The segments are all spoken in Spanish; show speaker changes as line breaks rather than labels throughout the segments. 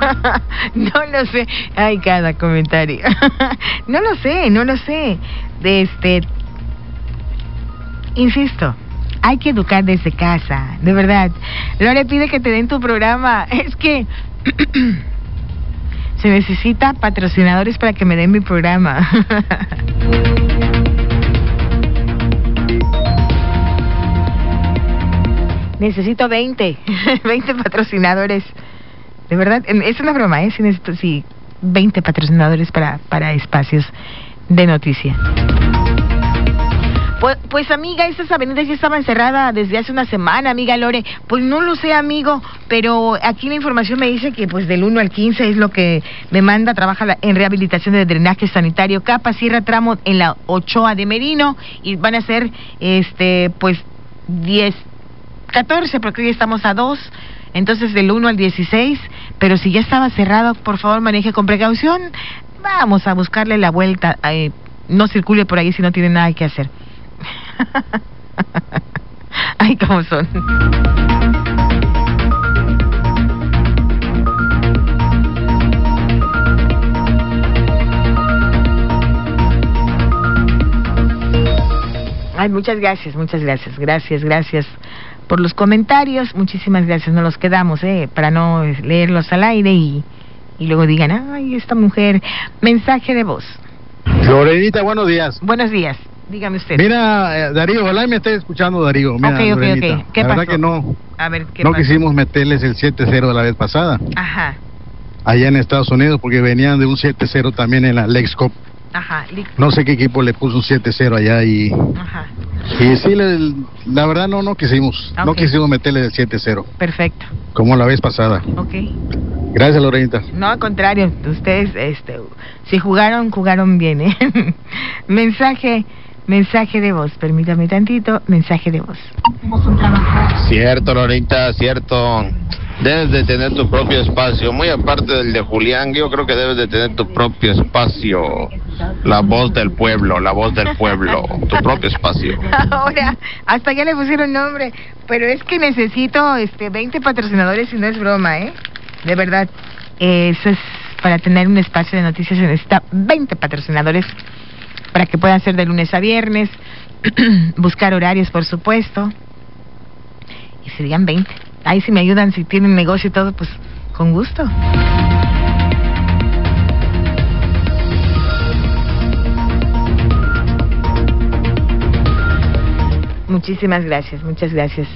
No lo sé. Ay, cada comentario. No lo sé. Insisto, hay que educar desde casa, de verdad. Lore pide que te den tu programa. Es que se necesita patrocinadores para que me den mi programa. Necesito 20 patrocinadores. De verdad, es una broma, ¿eh? Sí necesito, 20 patrocinadores para espacios de noticia. Pues amiga, estas avenidas ya estaban cerradas desde hace una semana, amiga Lore. Pues no lo sé, amigo, pero aquí la información me dice que pues del 1 al 15 es lo que me manda. Trabaja en rehabilitación de drenaje sanitario. Capa cierra tramo en la Ochoa de Merino y van a ser pues 14, porque hoy estamos a 2. Entonces del 1 al 16, pero si ya estaba cerrado, por favor maneje con precaución. Vamos a buscarle la vuelta. No circule por ahí si no tiene nada que hacer. Ay, cómo son. Ay, muchas gracias por los comentarios. Muchísimas gracias. Nos los quedamos, para no leerlos al aire y luego digan, ay, esta mujer. Mensaje de voz.
Lorenita, buenos días.
Buenos días. Dígame usted.
Mira, Darío, ojalá me esté escuchando, Darío. Mira,
ok. ¿Qué
la
pasó?
verdad que no.
A ver, ¿qué
no
pasó?
quisimos meterles el 7-0 de la vez pasada.
Ajá.
Allá en Estados Unidos, porque venían de un 7-0 también en la Lex Cup.
Ajá.
No sé qué equipo le puso un 7-0 allá y...
Ajá.
Y sí, la verdad no quisimos.
Okay.
No quisimos meterle el 7-0.
Perfecto.
Como la vez pasada.
Ok.
Gracias, Lorenita.
No, al contrario. Ustedes, si jugaron bien, ¿eh? Mensaje de voz. Permítame tantito. Mensaje de voz.
Cierto, Lorenita, cierto. Debes de tener tu propio espacio. Muy aparte del de Julián, yo creo que debes de tener tu propio espacio. La voz del pueblo, tu propio espacio.
Ahora, hasta ya le pusieron nombre. Pero es que necesito 20 patrocinadores y no es broma, ¿eh? De verdad. Eso es para tener un espacio de noticias. Se necesita 20 patrocinadores para que puedan ser de lunes a viernes. Buscar horarios, por supuesto. Y serían 20. Ahí si me ayudan, si tienen negocio y todo, pues con gusto. Muchísimas gracias, muchas gracias.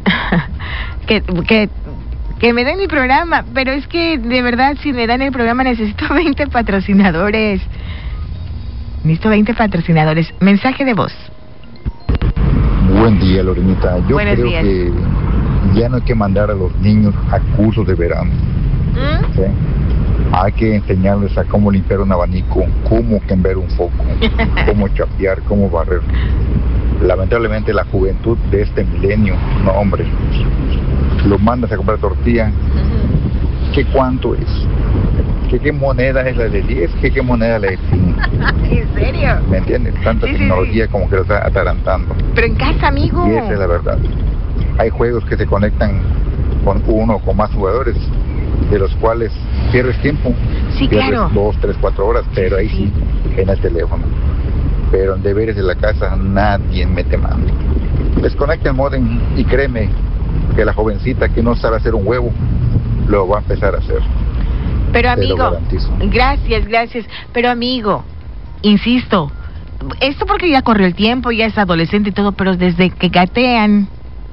Que me den mi programa, pero es que de verdad si me dan el programa necesito 20 patrocinadores. Necesito 20 patrocinadores. Mensaje de voz.
Buen día, Lorenita. Yo
Buenos
creo
días.
que ya no hay que mandar a los niños a cursos de verano. ¿Sí? Hay que enseñarles a cómo limpiar un abanico, cómo cambiar un foco, cómo chapear, cómo barrer. Lamentablemente la juventud de este milenio, no hombre, lo mandas a comprar tortilla. ¿Qué cuánto es? ¿Qué moneda es la de 10? ¿Qué moneda es la de 5?
¿En serio?
¿Me entiendes? Tanta tecnología como que lo está atarantando.
Pero en casa, amigo.
Y esa es la verdad. Hay juegos que se conectan con uno o con más jugadores, de los cuales pierdes tiempo.
Sí,
pierdes
claro.
2, 3, 4 horas, pero ahí sí, en el teléfono. Pero en deberes de la casa nadie mete mano. Desconecta el módem y créeme que la jovencita que no sabe hacer un huevo lo va a empezar a hacer.
Pero
Te lo
amigo,
garantizo.
gracias. Pero amigo, insisto, esto porque ya corrió el tiempo, ya es adolescente y todo, pero desde que gatean,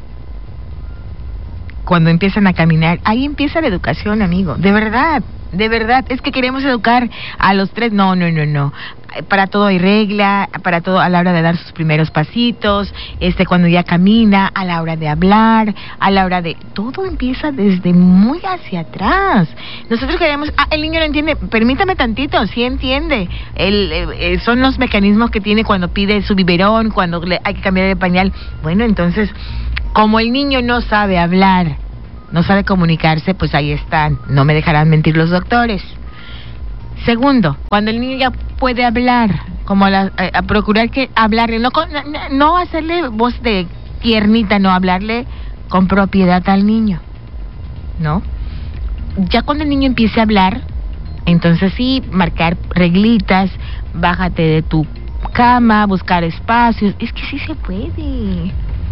cuando empiezan a caminar, ahí empieza la educación, amigo, de verdad, es que queremos educar a los 3, no, para todo hay regla, para todo a la hora de dar sus primeros pasitos, cuando ya camina, a la hora de hablar, a la hora de, todo empieza desde muy hacia atrás. Nosotros queremos, el niño no entiende, permítame tantito, sí entiende, son los mecanismos que tiene cuando pide su biberón, cuando hay que cambiar el pañal. Bueno, entonces, como el niño no sabe hablar, no sabe comunicarse, pues ahí están, no me dejarán mentir los doctores. Segundo, cuando el niño ya puede hablar, como a procurar que hablarle, no hacerle voz de tiernita, no hablarle con propiedad al niño, ¿no? ya cuando el niño empiece a hablar, entonces sí, marcar reglitas, bájate de tu cama, buscar espacios. Es que sí se puede.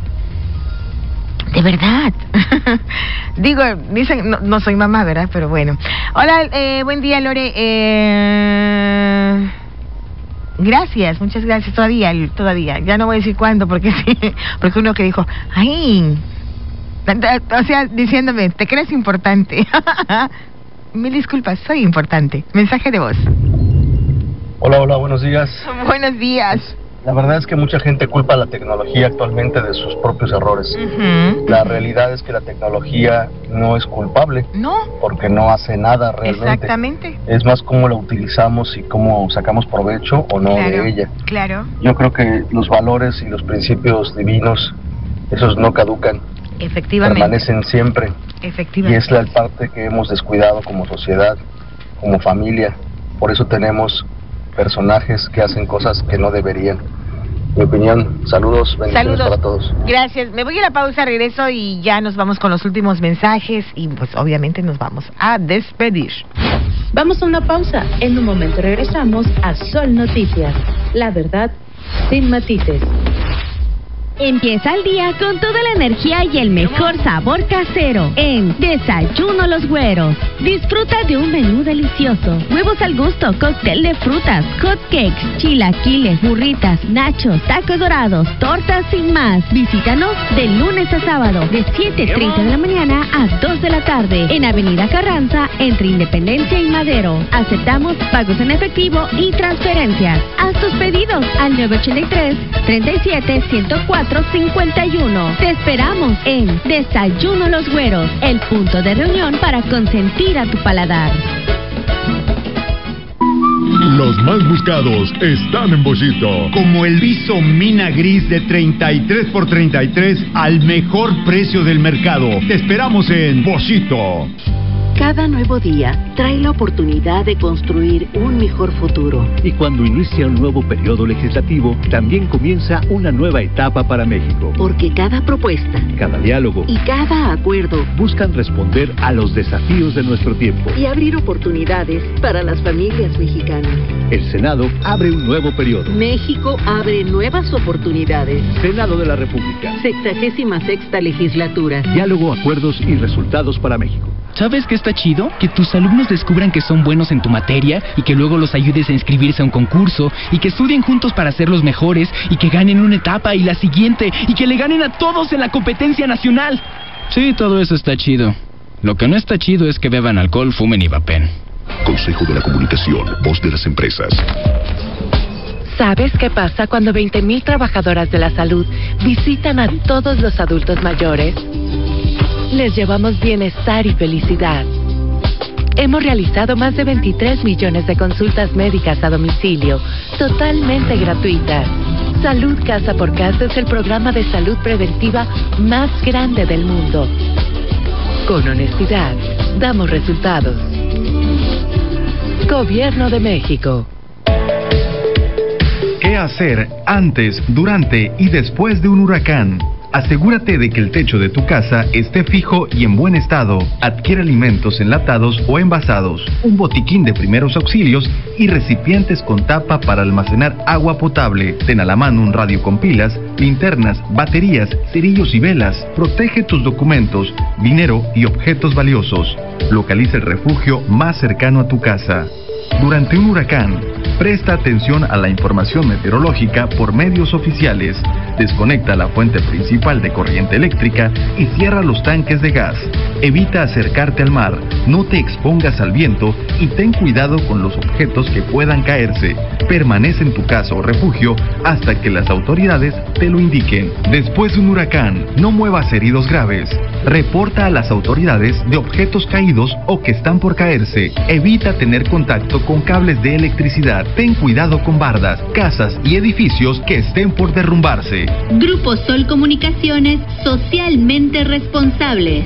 De verdad. Digo, dicen, no soy mamá, ¿verdad? Pero bueno. Hola, buen día, Lore. Gracias, muchas gracias. Todavía. Ya no voy a decir cuándo, porque sí. Porque uno que dijo, ay, o sea, diciéndome, te crees importante. Mil disculpas, soy importante. Mensaje de voz.
Hola, buenos días.
Buenos días.
La verdad es que mucha gente culpa a la tecnología actualmente de sus propios errores. La realidad es que la tecnología no es culpable.
No.
Porque no hace nada realmente.
Exactamente.
Es más cómo la utilizamos y cómo sacamos provecho o no de ella.
Claro.
Yo creo que los valores y los principios divinos, esos no caducan.
Efectivamente.
Permanecen siempre.
Efectivamente.
Y es la parte que hemos descuidado como sociedad, como familia. Por eso tenemos personajes que hacen cosas que no deberían. Mi opinión, saludos, bendiciones para todos.
Gracias, me voy a la pausa, regreso y ya nos vamos con los últimos mensajes y pues obviamente nos vamos a despedir.
Vamos a una pausa, en un momento regresamos a Sol Noticias, la verdad sin matices.
Empieza el día con toda la energía y el mejor sabor casero en Desayuno Los Güeros. Disfruta de un menú delicioso, huevos al gusto, cóctel de frutas, hot cakes, chilaquiles, burritas, nachos, tacos dorados, tortas y más. Visítanos de lunes a sábado de 7:30 de la mañana a 2 de la tarde en Avenida Carranza entre Independencia y Madero. Aceptamos pagos en efectivo y transferencias. Haz tus pedidos al 983-37-104-51. Te esperamos en Desayuno Los Güeros, el punto de reunión para consentir a tu paladar.
Los más buscados están en Bollito.
Como el viso Mina Gris de 33 por 33 al mejor precio del mercado. Te esperamos en Bollito.
Cada nuevo día trae la oportunidad de construir un mejor futuro.
Y cuando inicia un nuevo periodo legislativo, también comienza una nueva etapa para México.
Porque cada propuesta,
cada diálogo
y cada acuerdo
buscan responder a los desafíos de nuestro tiempo
y abrir oportunidades para las familias mexicanas.
El Senado abre un nuevo periodo.
México abre nuevas oportunidades.
Senado de la República.
66ª legislatura.
Diálogo, acuerdos y resultados para México.
¿Sabes qué está chido? Que tus alumnos descubran que son buenos en tu materia y que luego los ayudes a inscribirse a un concurso y que estudien juntos para ser los mejores y que ganen una etapa y la siguiente y que le ganen a todos en la competencia nacional.
Sí, todo eso está chido. Lo que no está chido es que beban alcohol, fumen y vapen.
Consejo de la Comunicación, voz de las empresas.
¿Sabes qué pasa cuando 20,000 trabajadoras de la salud visitan a todos los adultos mayores? Les llevamos bienestar y felicidad. Hemos realizado más de 23 millones de consultas médicas a domicilio, totalmente gratuitas. Salud Casa por Casa es el programa de salud preventiva más grande del mundo. Con honestidad, damos resultados. Gobierno de México.
¿Qué hacer antes, durante y después de un huracán? Asegúrate de que el techo de tu casa esté fijo y en buen estado. Adquiere alimentos enlatados o envasados, un botiquín de primeros auxilios y recipientes con tapa para almacenar agua potable. Ten a la mano un radio con pilas, linternas, baterías, cerillos y velas. Protege tus documentos, dinero y objetos valiosos. Localiza el refugio más cercano a tu casa. Durante un huracán, presta atención a la información meteorológica por medios oficiales. Desconecta la fuente principal de corriente eléctrica y cierra los tanques de gas. Evita acercarte al mar, no te expongas al viento y ten cuidado con los objetos que puedan caerse. Permanece en tu casa o refugio hasta que las autoridades te lo indiquen. Después de un huracán, no muevas heridos graves. Reporta a las autoridades de objetos caídos o que están por caerse. Evita tener contacto con cables de electricidad. Ten cuidado con bardas, casas y edificios que estén por derrumbarse.
Grupo Sol Comunicaciones, socialmente responsable.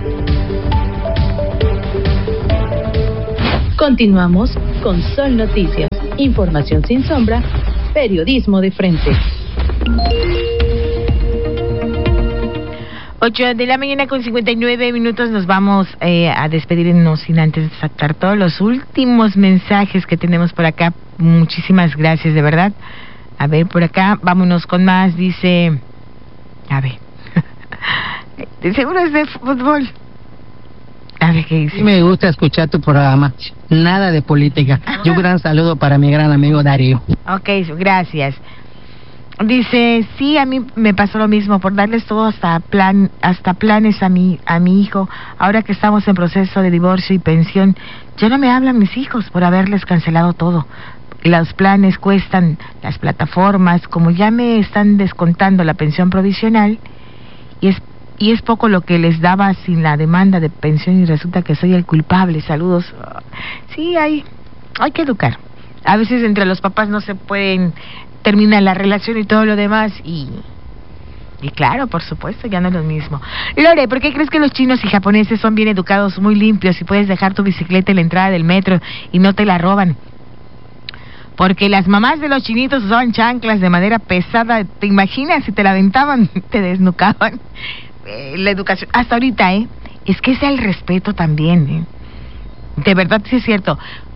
Continuamos con Sol Noticias. Información sin sombra, periodismo de frente.
8:59 a.m. Nos vamos a despedirnos sin antes sacar todos los últimos mensajes que tenemos por acá. Muchísimas gracias, de verdad. A ver, por acá, vámonos con más. Dice, a ver, de seguro es de fútbol. A ver qué dice.
Me gusta escuchar tu programa. Nada de política. Y un gran saludo para mi gran amigo Darío.
Ok, gracias. Dice, sí, a mí me pasó lo mismo, por darles todo hasta planes a mi hijo. Ahora que estamos en proceso de divorcio y pensión, ya no me hablan mis hijos por haberles cancelado todo. Los planes cuestan, las plataformas, como ya me están descontando la pensión provisional, y es poco lo que les daba sin la demanda de pensión y resulta que soy el culpable. Saludos. Sí, hay que educar. A veces entre los papás no se pueden terminar la relación y todo lo demás y claro, por supuesto, ya no es lo mismo. Lore, ¿por qué crees que los chinos y japoneses son bien educados, muy limpios y puedes dejar tu bicicleta en la entrada del metro y no te la roban? Porque las mamás de los chinitos usaban chanclas de madera pesada. ¿Te imaginas si te la aventaban? Te desnucaban. La educación, hasta ahorita, es que es el respeto también, de verdad sí es cierto.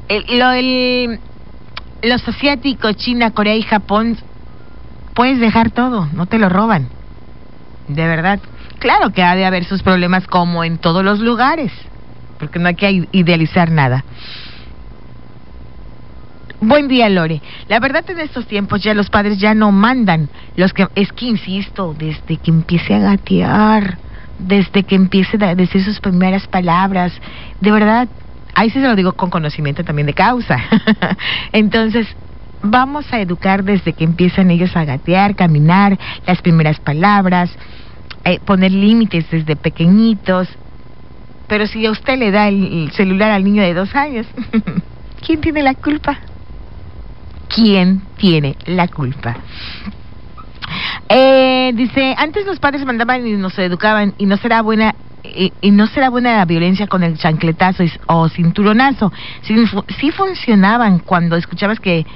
Los asiáticos, China, Corea y Japón, puedes dejar todo, no te lo roban, de verdad. Claro que ha de haber sus problemas como en todos los lugares, porque no hay que idealizar nada. Buen día, Lore. La verdad, en estos tiempos ya los padres ya no mandan. Es que insisto, desde que empiece a gatear, desde que empiece a decir sus primeras palabras, de verdad, ahí sí se lo digo con conocimiento también de causa. Entonces, vamos a educar desde que empiezan ellos a gatear, caminar, las primeras palabras, poner límites desde pequeñitos. Pero si a usted le da el celular al niño de 2 años, ¿quién tiene la culpa? ¿Quién tiene la culpa? Dice, antes los padres mandaban y nos educaban y no será buena la violencia con el chancletazo o cinturonazo. Sí funcionaban cuando escuchabas que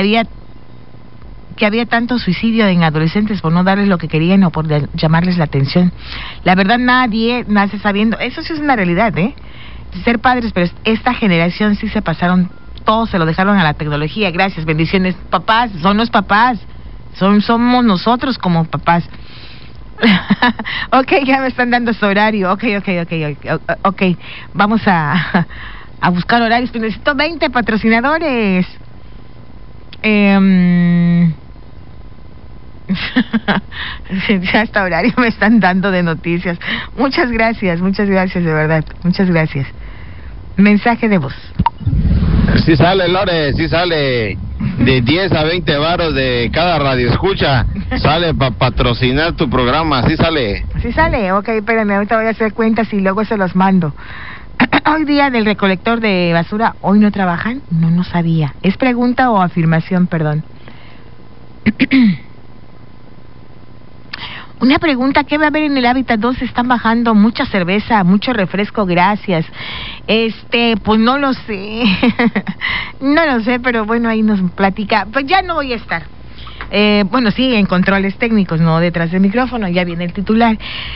había tanto suicidio en adolescentes por no darles lo que querían o por llamarles la atención. La verdad, nadie nace sabiendo. Eso sí es una realidad, ser padres, pero esta generación sí se pasaron, todos se lo dejaron a la tecnología. Gracias, bendiciones. Papás, son los papás. Somos nosotros como papás. Ok, ya me están dando su horario. Ok. Vamos a buscar horarios. Pero necesito 20 patrocinadores. Ya hasta horario me están dando de noticias. Muchas gracias, de verdad. Muchas gracias. Mensaje de voz.
Sí sale, Lore, sí sale. De 10 a 20 varos de cada radio escucha sale para patrocinar tu programa. Sí sale.
Sí sale, ok, espérame, ahorita voy a hacer cuentas y luego se los mando. Hoy día del recolector de basura, ¿hoy no trabajan? No sabía. ¿Es pregunta o afirmación, perdón? Una pregunta, ¿qué va a haber en el Hábitat 2? Están bajando mucha cerveza, mucho refresco, gracias. Pues no lo sé. No lo sé, pero bueno, ahí nos platica. Pues ya no voy a estar. Bueno, sí, en controles técnicos, no detrás del micrófono, ya viene el titular.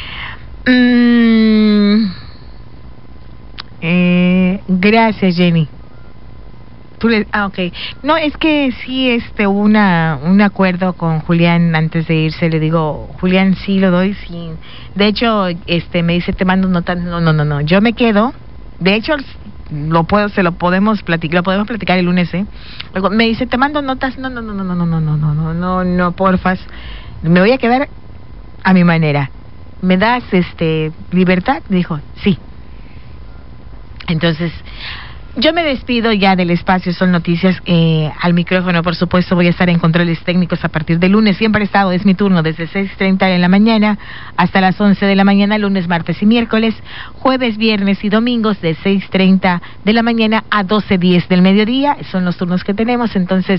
Gracias, Jenny. Ok. No, es que sí, hubo un acuerdo con Julián antes de irse. Le digo, Julián, sí lo doy, sí. De hecho, me dice, te mando notas. No, yo me quedo. De hecho, lo podemos platicar el lunes, Luego me dice, te mando notas. No, porfas. Me voy a quedar a mi manera. ¿Me das libertad? Dijo, sí. Entonces, yo me despido ya del espacio Sol Noticias. Al micrófono, por supuesto, voy a estar en controles técnicos a partir del lunes. Siempre he estado, es mi turno, desde 6:30 de la mañana hasta las 11 de la mañana, lunes, martes y miércoles, jueves, viernes y domingos de 6:30 de la mañana a 12:10 del mediodía. Son los turnos que tenemos. Entonces,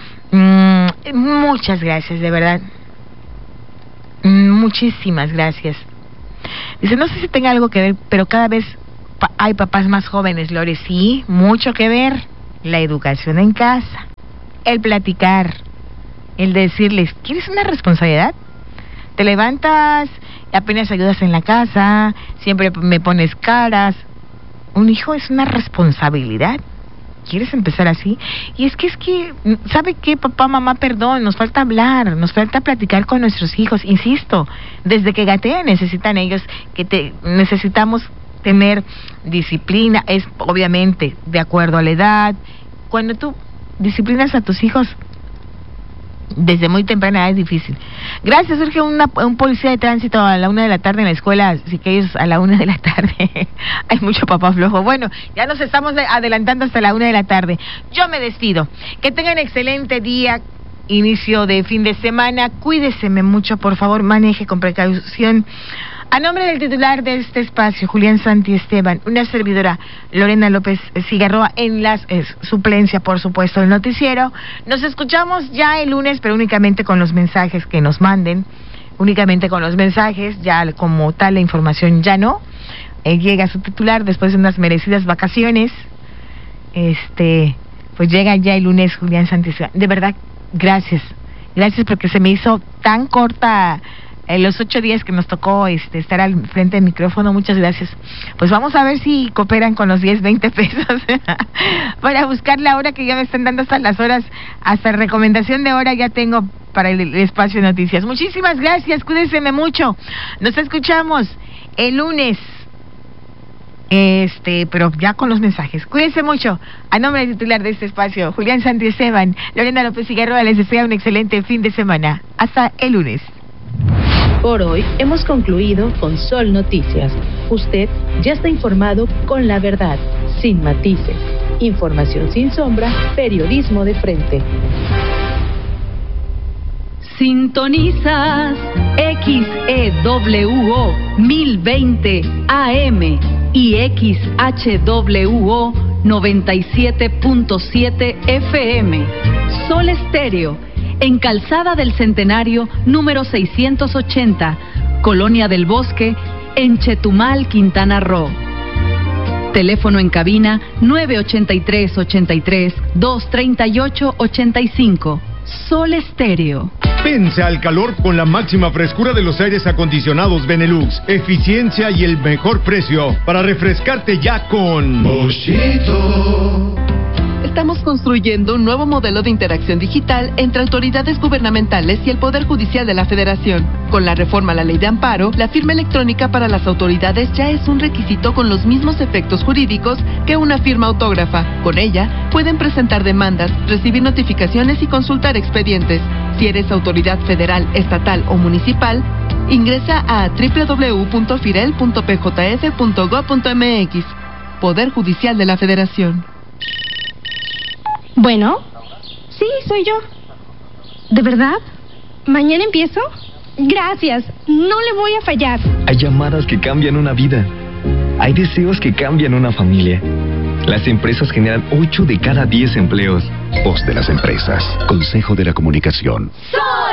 muchas gracias, de verdad. Muchísimas gracias. Dice, no sé si tenga algo que ver, pero cada vez hay papás más jóvenes, Lore. Sí, mucho que ver. La educación en casa, el platicar, el decirles, ¿quieres una responsabilidad? Te levantas, apenas ayudas en la casa, siempre me pones caras. Un hijo es una responsabilidad. ¿Quieres empezar así? Y es que, ¿sabe qué, papá, mamá? Perdón, nos falta hablar, nos falta platicar con nuestros hijos. Insisto, desde que gatean necesitan ellos necesitamos tener disciplina. Es obviamente de acuerdo a la edad. Cuando tú disciplinas a tus hijos desde muy temprana edad es difícil. Gracias, surge un policía de tránsito a la 1 de la tarde en la escuela, así que ellos a la 1 de la tarde. Hay mucho papá flojo. Bueno, ya nos estamos adelantando hasta la 1 de la tarde. Yo me despido. Que tengan excelente día, inicio de fin de semana. Cuídeseme mucho, por favor, maneje con precaución. A nombre del titular de este espacio, Julián Santiesteban, una servidora, Lorena López Cigarroa, en la suplencia, por supuesto, del noticiero. Nos escuchamos ya el lunes, pero únicamente con los mensajes que nos manden. Únicamente con los mensajes, ya como tal la información ya no. Llega su titular después de unas merecidas vacaciones. Pues llega ya el lunes Julián Santiesteban. De verdad, gracias. Gracias porque se me hizo tan corta los 8 días que nos tocó estar al frente del micrófono. Muchas gracias. Pues vamos a ver si cooperan con los 10, 20 pesos para buscar la hora que ya me están dando hasta las horas, hasta recomendación de hora ya tengo para el espacio de noticias. Muchísimas gracias, cuídense mucho. Nos escuchamos el lunes. Pero ya con los mensajes. Cuídense mucho. A nombre del titular de este espacio, Julián Santiesteban, Lorena López Cigarroa, les deseo un excelente fin de semana. Hasta el lunes.
Por hoy hemos concluido con Sol Noticias. Usted ya está informado con la verdad, sin matices. Información sin sombra, periodismo de frente.
Sintonizas XEWO 1020 AM y XHWO 97.7 FM. Sol Estéreo, en Calzada del Centenario, número 680, Colonia del Bosque, en Chetumal, Quintana Roo. Teléfono en cabina 983-83-238-85. Sol Estéreo.
Vence al calor con la máxima frescura de los aires acondicionados Benelux, eficiencia y el mejor precio para refrescarte ya con Boschito.
Estamos construyendo un nuevo modelo de interacción digital entre autoridades gubernamentales y el Poder Judicial de la Federación. Con la reforma a la Ley de Amparo, la firma electrónica para las autoridades ya es un requisito con los mismos efectos jurídicos que una firma autógrafa. Con ella, pueden presentar demandas, recibir notificaciones y consultar expedientes. Si eres autoridad federal, estatal o municipal, ingresa a www.firel.pjf.gov.mx. Poder Judicial de la Federación.
Bueno, sí, soy yo. ¿De verdad? ¿Mañana empiezo? Gracias, no le voy a fallar.
Hay llamadas que cambian una vida. Hay deseos que cambian una familia. Las empresas generan 8 de cada 10 empleos.
Voz de las empresas. Consejo de la Comunicación.